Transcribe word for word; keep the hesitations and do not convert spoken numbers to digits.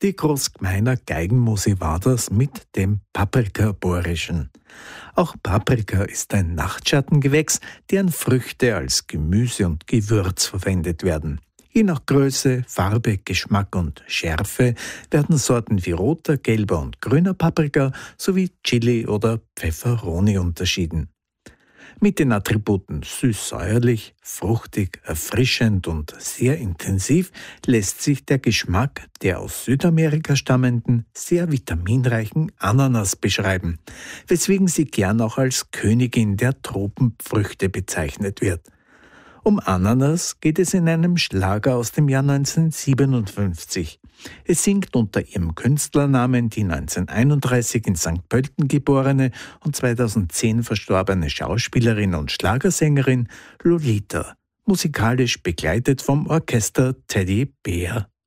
wie groß gemeiner Geigenmusi war das mit dem Paprikaborischen. Auch Paprika ist ein Nachtschattengewächs, deren Früchte als Gemüse und Gewürz verwendet werden. Je nach Größe, Farbe, Geschmack und Schärfe werden Sorten wie roter, gelber und grüner Paprika sowie Chili oder Pfefferoni unterschieden. Mit den Attributen süß-säuerlich, fruchtig, erfrischend und sehr intensiv lässt sich der Geschmack der aus Südamerika stammenden, sehr vitaminreichen Ananas beschreiben, weswegen sie gern auch als Königin der Tropenfrüchte bezeichnet wird. Um Ananas geht es in einem Schlager aus dem Jahr neunzehnhundertsiebenundfünfzig. Es singt unter ihrem Künstlernamen die neunzehnhunderteinunddreißig in Sankt Pölten geborene und zweitausendzehn verstorbene Schauspielerin und Schlagersängerin Lolita, musikalisch begleitet vom Orchester Teddy Bear.